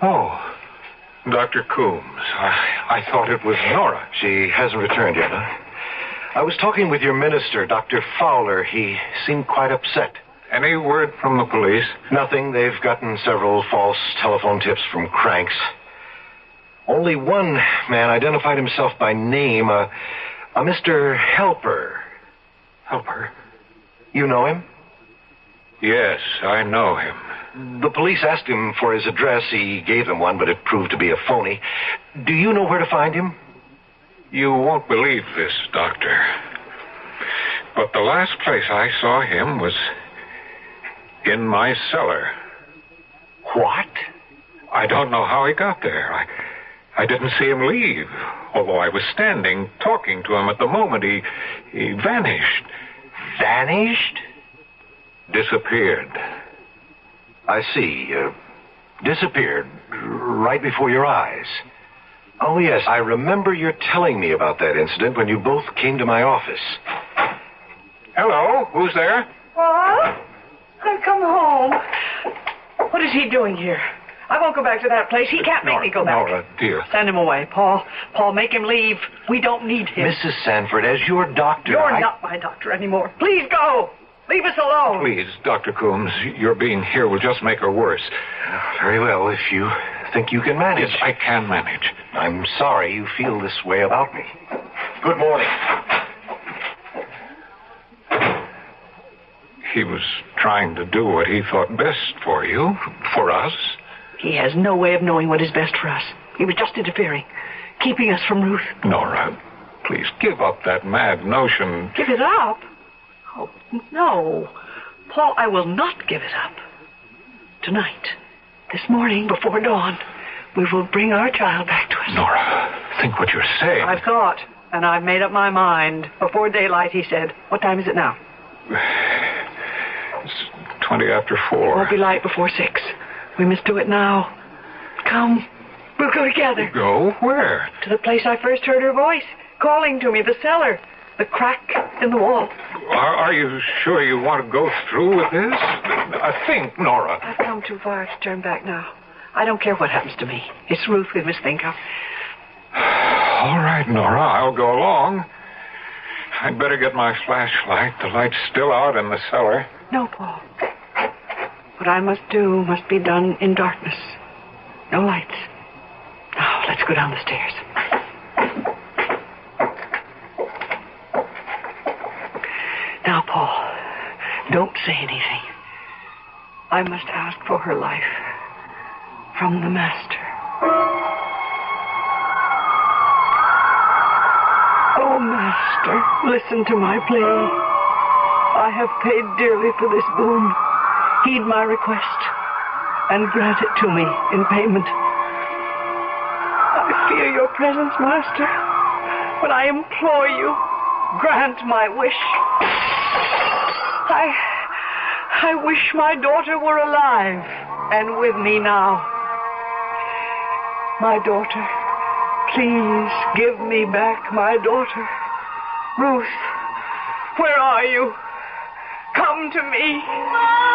Oh, Dr. Coombs. I thought it was Nora. She hasn't returned yet, huh? I was talking with your minister, Dr. Fowler. He seemed quite upset. Any word from the police? Nothing. They've gotten several false telephone tips from cranks. Only one man identified himself by name, a Mr. Helper. Helper? You know him? Yes, I know him. The police asked him for his address. He gave them one, but it proved to be a phony. Do you know where to find him? You won't believe this, Doctor. But the last place I saw him was in my cellar. What? I don't know how he got there. I didn't see him leave, although I was standing talking to him at the moment he vanished. Vanished? Disappeared. I see. Disappeared right before your eyes. Oh, yes, I remember you telling me about that incident when you both came to my office. Hello, who's there? Paul, I've come home. What is he doing here? I won't go back to that place. He can't make me go back. Nora, dear. Send him away, Paul. Paul, make him leave. We don't need him. Mrs. Sanford, as your doctor, You're not my doctor anymore. Please go. Leave us alone. Please, Dr. Coombs, your being here will just make her worse. Very well, if you think you can manage. Yes, I can manage. I'm sorry you feel this way about me. Good morning. He was trying to do what he thought best for you, for us. He has no way of knowing what is best for us. He was just interfering, keeping us from Ruth. Nora, please give up that mad notion. Give it up? Oh, no. Paul, I will not give it up. Tonight, this morning, before dawn, we will bring our child back to us. Nora, think what you're saying. I've thought, and I've made up my mind. Before daylight, he said. What time is it now? It's 20 after 4. It won't be light before 6. We must do it now. Come. We'll go together. Go? Where? To the place I first heard her voice, calling to me, the cellar. The crack in the wall. Are you sure you want to go through with this? Think, Nora. I've come too far to turn back now. I don't care what happens to me. It's Ruth we must think of. All right, Nora, I'll go along. I'd better get my flashlight. The light's still out in the cellar. No, Paul. What I must do must be done in darkness. No lights. Now, let's go down the stairs. Now, Paul, don't say anything. I must ask for her life from the Master. Oh, Master, listen to my plea. I have paid dearly for this boon. Heed my request and grant it to me in payment. I fear your presence, Master. When I implore you, grant my wish. I wish my daughter were alive and with me now. My daughter, please give me back my daughter. Ruth, where are you? Come to me.